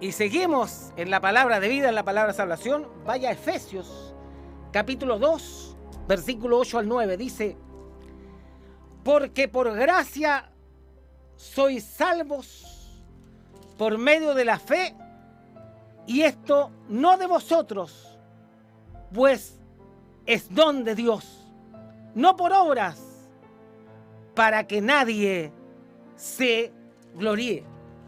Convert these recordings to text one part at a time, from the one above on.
Y seguimos en la palabra de vida, en la palabra de salvación. Vaya a Efesios, capítulo 2, versículo 8 al 9. Dice: porque por gracia sois salvos por medio de la fe, y esto no de vosotros, pues es don de Dios, no por obras, para que nadie se gloríe.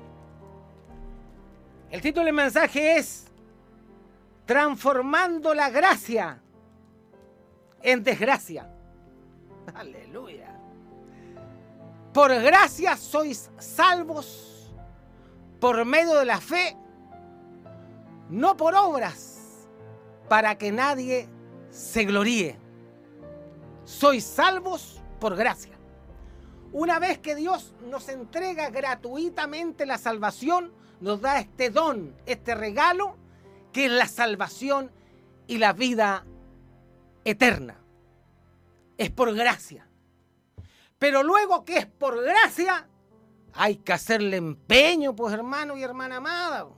El título del mensaje es Transformando la gracia en desgracia. Aleluya. Por gracia sois salvos por medio de la fe, no por obras, para que nadie se gloríe. Sois salvos por gracia. Una vez que Dios nos entrega gratuitamente la salvación, nos da este don, este regalo, que es la salvación y la vida eterna. Es por gracia. Pero luego que es por gracia, hay que hacerle empeño, pues, hermano y hermana amada.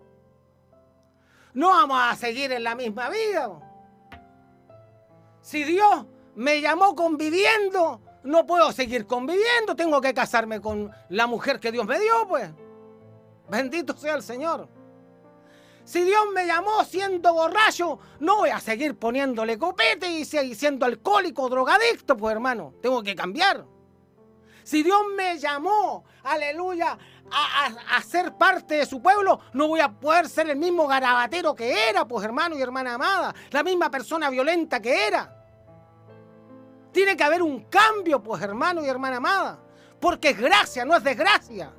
No vamos a seguir en la misma vida. Si Dios me llamó conviviendo, no puedo seguir conviviendo. Tengo que casarme con la mujer que Dios me dio, pues. Bendito sea el Señor. Si Dios me llamó siendo borracho, no voy a seguir poniéndole copete y siendo alcohólico o drogadicto, pues, hermano. Tengo que cambiar. Si Dios me llamó, aleluya, a ser parte de su pueblo, no voy a poder ser el mismo garabatero que era, pues, hermano y hermana amada. La misma persona violenta que era. Tiene que haber un cambio, pues, hermano y hermana amada. Porque es gracia, no es desgracia.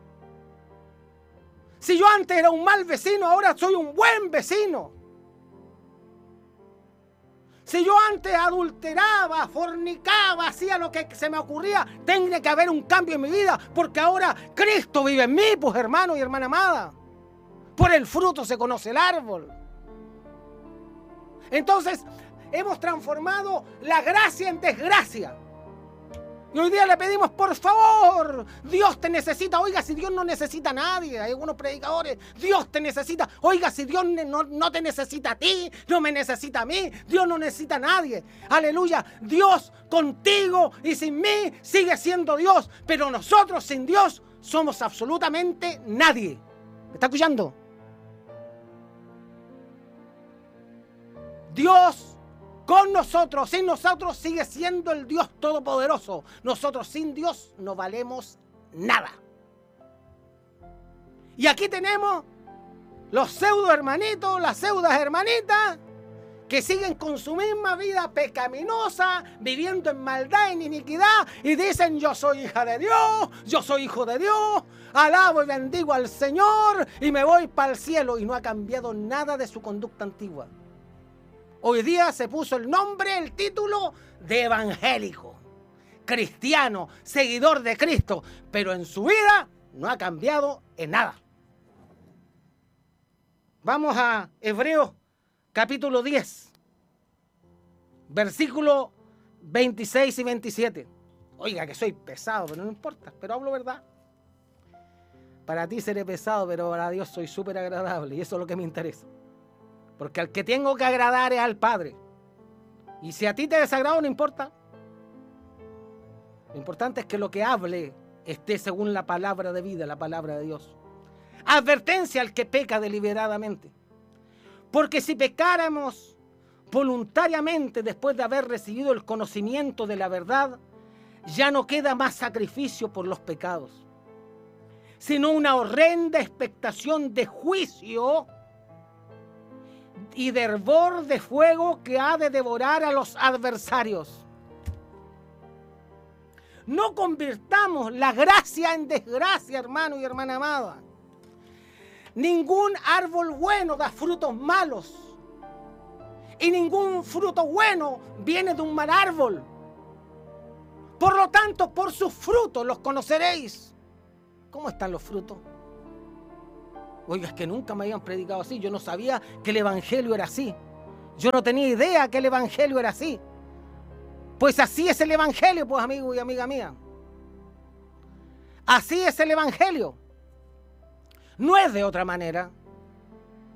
Si yo antes era un mal vecino, ahora soy un buen vecino. Si yo antes adulteraba, fornicaba, hacía lo que se me ocurría, tiene que haber un cambio en mi vida, porque ahora Cristo vive en mí, pues, hermano y hermana amada. Por el fruto se conoce el árbol. Entonces, hemos transformado la gracia en desgracia. Y hoy día le pedimos, por favor, Dios te necesita. Oiga, si Dios no necesita a nadie. Hay algunos predicadores, Dios te necesita. Oiga, si Dios no te necesita a ti, no me necesita a mí, Dios no necesita a nadie. Aleluya, Dios contigo y sin mí sigue siendo Dios. Pero nosotros sin Dios somos absolutamente nadie. ¿Me está escuchando? Dios con nosotros, sin nosotros, sigue siendo el Dios Todopoderoso. Nosotros sin Dios no valemos nada. Y aquí tenemos los pseudo hermanitos, las pseudas hermanitas, que siguen con su misma vida pecaminosa, viviendo en maldad, en iniquidad, y dicen: yo soy hija de Dios, yo soy hijo de Dios, alabo y bendigo al Señor, y me voy para el cielo, y no ha cambiado nada de su conducta antigua. Hoy día se puso el nombre, el título de evangélico, cristiano, seguidor de Cristo, pero en su vida no ha cambiado en nada. Vamos a Hebreos capítulo 10, versículos 26 y 27. Oiga, que soy pesado, pero no importa, pero hablo verdad. Para ti seré pesado, pero para Dios soy súper agradable, y eso es lo que me interesa. Porque al que tengo que agradar es al Padre. Y si a ti te desagrado, no importa. Lo importante es que lo que hable esté según la palabra de vida, la palabra de Dios. Advertencia al que peca deliberadamente. Porque si pecáramos voluntariamente después de haber recibido el conocimiento de la verdad, ya no queda más sacrificio por los pecados, sino una horrenda expectación de juicio y de hervor de fuego que ha de devorar a los adversarios. No convirtamos la gracia en desgracia, hermano y hermana amada. Ningún árbol bueno da frutos malos. Y ningún fruto bueno viene de un mal árbol. Por lo tanto, por sus frutos los conoceréis. ¿Cómo están los frutos? Oiga, es que nunca me habían predicado así. Yo no sabía que el evangelio era así. Yo no tenía idea que el evangelio era así. Pues así es el evangelio, pues, amigo y amiga mía. Así es el evangelio. No es de otra manera.